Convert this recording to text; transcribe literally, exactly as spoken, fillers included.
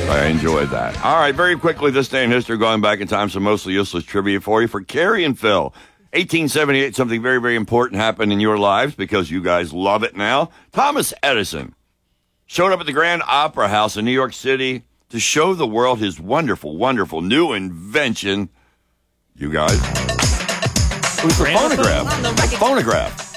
I enjoyed that. All right, very quickly, this day in history, going back in time, some mostly useless trivia for you. For Carrie and Phil, eighteen seventy-eight, something very, very important happened in your lives because you guys love it now. Thomas Edison showed up at the Grand Opera House in New York City to show the world his wonderful, wonderful new invention. You guys? It was the phonograph. A phonograph.